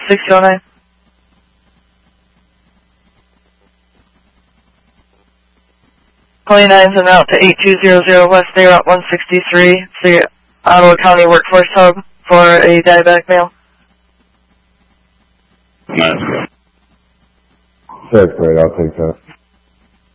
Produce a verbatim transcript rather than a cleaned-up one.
six oh nine. Calling nines and out to eight two zero zero West Day Route one sixty-three. It's the Ottawa County Workforce Hub for a diabetic male. Nice. That's great. I'll take that.